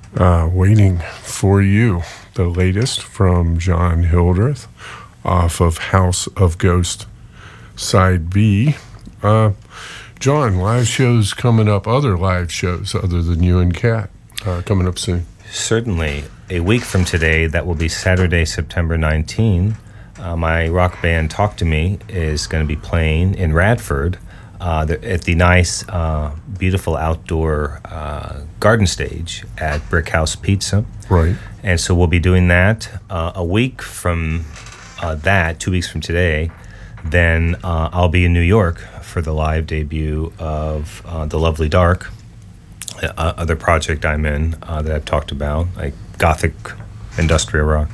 Waiting for You, the latest from John Hildreth off of House of Ghost Side B. John, live shows coming up, other live shows other than you and Kat coming up soon. Certainly. A week from today, that will be Saturday, September 19, my rock band Talk to Me is going to be playing in Radford at the nice, beautiful outdoor garden stage at Brick House Pizza. Right. And so we'll be doing that a week from that, 2 weeks from today. Then I'll be in New York for the live debut of The Lovely Dark, other project I'm in that I've talked about, like gothic industrial rock.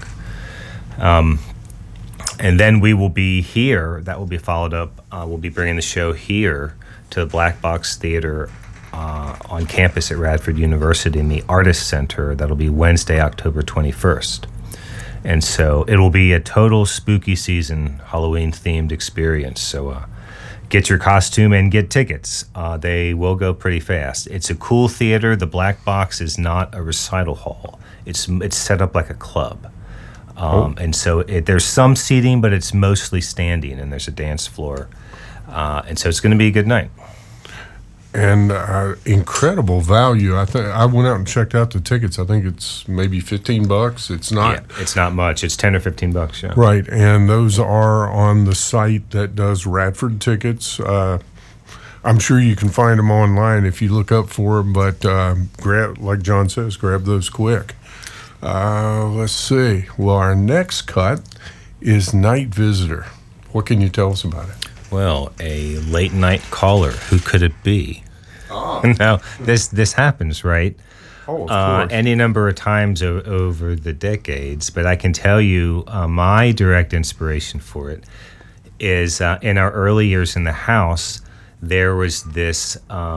And then we will be here. That will be followed up. We'll be bringing the show here to the Black Box Theater on campus at Radford University in the Artist Center. That'll be Wednesday, October 21st. And so it will be a total spooky season, Halloween-themed experience. So get your costume and get tickets. They will go pretty fast. It's a cool theater. The Black Box is not a recital hall. It's set up like a club. And so there's some seating, but it's mostly standing, and there's a dance floor. And so it's going to be a good night. And incredible value. I went out and checked out the tickets. I think it's maybe $15. It's not. Yeah, it's not much. It's $10 or $15. Yeah. Right, and those are on the site that does Radford tickets. I'm sure you can find them online if you look up for them. But grab, like John says, grab those quick. Let's see. Well, our next cut is Night Visitor. What can you tell us about it? Well, a late night caller. Who could it be? Oh. Now, this happens, right? Oh, of course. Any number of times over the decades. But I can tell you my direct inspiration for it is in our early years in the house, there was this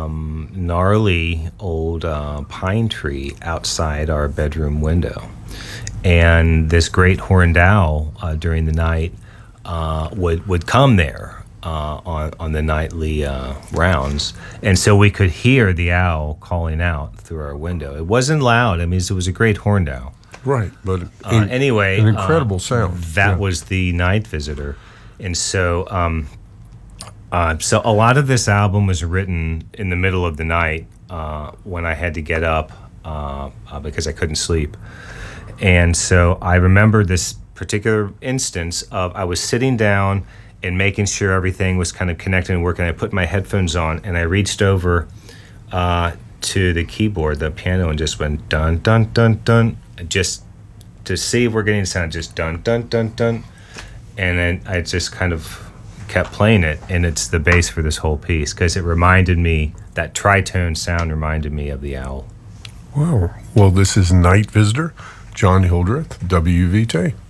gnarly old pine tree outside our bedroom window. And this great horned owl during the night would come there on the nightly rounds. And so we could hear the owl calling out through our window. It wasn't loud. I mean, it was a great horned owl. Right. But anyway, an incredible sound. That was the Night Visitor. And so so a lot of this album was written in the middle of the night when I had to get up because I couldn't sleep. And so I remember this particular instance of I was sitting down and making sure everything was kind of connected and working. I put my headphones on and I reached over to the keyboard, the piano, and just went dun, dun, dun, dun, just to see if we're getting the sound, just dun, dun, dun, dun. And then I just kind of kept playing it, and it's the bass for this whole piece because it reminded me, that tritone sound reminded me of the owl. Wow. Well, this is Night Visitor, John Hildreth, WVT.